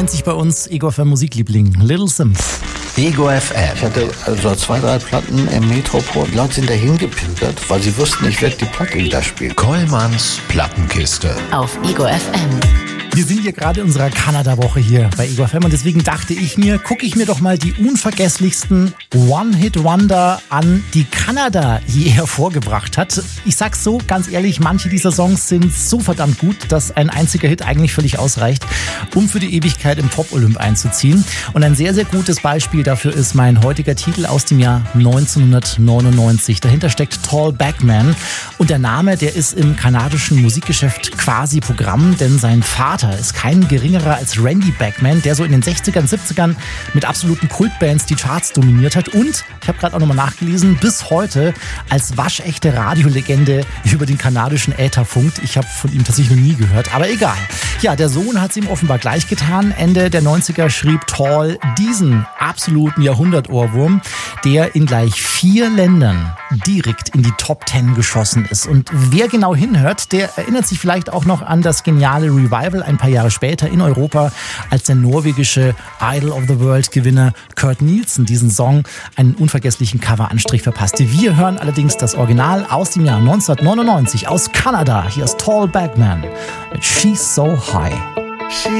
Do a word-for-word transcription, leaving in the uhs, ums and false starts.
nennt sich bei uns Ego F M Musikliebling Little Sims. Ego F M. Ich hatte also zwei, drei Platten im Metropol. Die Leute sind dahin gepilgert, weil sie wussten, ich werde die Platte wieder spielen. Kollmanns Plattenkiste. Auf Ego F M. Wir sind hier gerade in unserer Kanada-Woche hier bei Ego F M und deswegen dachte ich mir, gucke ich mir doch mal die unvergesslichsten One-Hit-Wonder an, die Kanada je hervorgebracht hat. Ich sag's so, ganz ehrlich, manche dieser Songs sind so verdammt gut, dass ein einziger Hit eigentlich völlig ausreicht, um für die Ewigkeit im Pop-Olymp einzuziehen. Und ein sehr, sehr gutes Beispiel dafür ist mein heutiger Titel aus dem Jahr neunzehnhundertneunundneunzig. Dahinter steckt Tall Bagman und der Name, der ist im kanadischen Musikgeschäft quasi Programm, denn sein Vater ist kein geringerer als Randy Bagman, der so in den sechzigern, siebzigern mit absoluten Kultbands die Charts dominiert hat und, ich habe gerade auch nochmal nachgelesen, bis heute als waschechte Radiolegende über den kanadischen Äther funkt. Ich habe von ihm tatsächlich noch nie gehört, aber egal. Ja, der Sohn hat es ihm offenbar gleich getan. Ende der neunziger schrieb Tall diesen absoluten Jahrhundert-Ohrwurm, der in gleich vier Ländern direkt in die Top Ten geschossen ist. Und wer genau hinhört, der erinnert sich vielleicht auch noch an das geniale Revival ein paar Jahre später in Europa, als der norwegische Idol of the World Gewinner Kurt Nielsen diesen Song einen unvergesslichen Coveranstrich verpasste. Wir hören allerdings das Original aus dem Jahr neunzehnhundertneunundneunzig aus Kanada. Hier ist Tall Bagman mit She's So High.